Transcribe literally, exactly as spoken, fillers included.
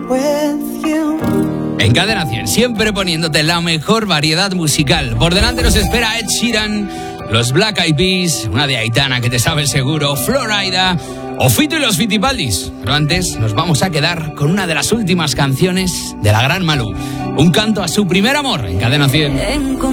En Cadena cien, siempre poniéndote la mejor variedad musical. Por delante nos espera Ed Sheeran, los Black Eyed Peas, una de Aitana que te sabe seguro, Florida o Fito y los Fitipaldis. Pero antes nos vamos a quedar con una de las últimas canciones de la gran Malú. Un canto a su primer amor en Cadena cien.